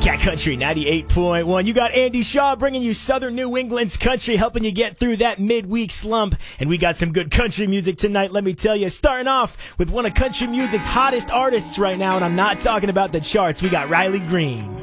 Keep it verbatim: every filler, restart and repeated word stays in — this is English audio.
Cat Country ninety-eight point one. You got Andy Shaw bringing you Southern New England's country, helping you get through that midweek slump. And we got some good country music tonight, let me tell you. Starting off with one of country music's hottest artists right now, and I'm not talking about the charts. We got Riley Green.